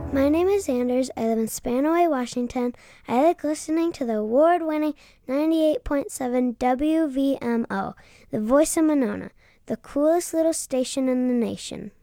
My name is Anders. I live in Spanaway, Washington. I like listening to the award-winning 98.7 WVMO, the voice of Monona, the coolest little station in the nation.